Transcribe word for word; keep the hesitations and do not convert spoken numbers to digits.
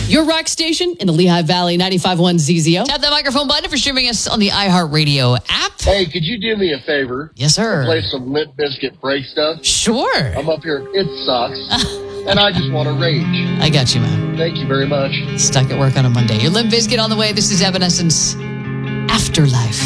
Your rock station in the Lehigh Valley, ninety-five point one Z Z O. Tap that microphone button for streaming us on the iHeartRadio app. Hey, could you do me a favor? Yes, sir. Play some Limp Bizkit break stuff. Sure. I'm up here. It sucks. And I just want to rage. I got you, man. Thank you very much. Stuck at work on a Monday. Your Limp Bizkit on the way. This is Evanescence Afterlife.